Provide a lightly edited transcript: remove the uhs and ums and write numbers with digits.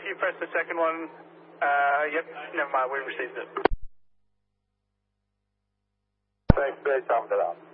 if you press the second one, yep, never mind, we received it. Thanks, great, time for that.